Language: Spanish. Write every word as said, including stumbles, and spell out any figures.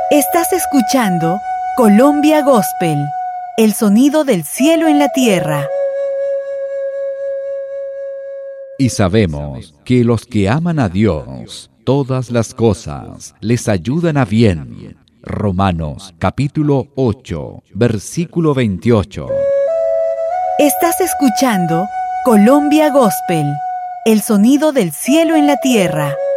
Estás escuchando Colombia Gospel, el sonido del cielo en la tierra. Y sabemos que los que aman a Dios, todas las cosas les ayudan a bien. Romanos capítulo ocho, versículo veintiocho. Estás escuchando Colombia Gospel, el sonido del cielo en la tierra.